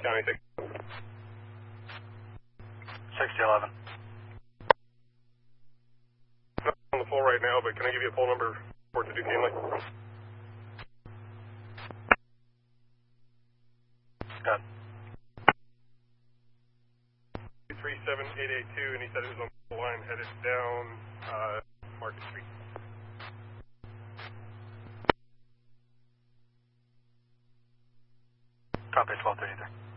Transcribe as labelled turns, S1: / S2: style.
S1: County 6.
S2: 6011.
S1: Not on the pole right now, but can I give you a pole number for to do Canley?
S2: Good.
S1: 37882, and he said it was on the line headed down Market Street.
S2: Copy 1233.